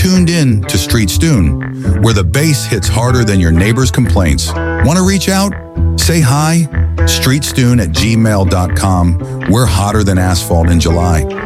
tuned in to Street Stune, where the bass hits harder than your neighbor's complaints. Want to reach out? Say hi, streetstune@gmail.com. We're hotter than asphalt in July.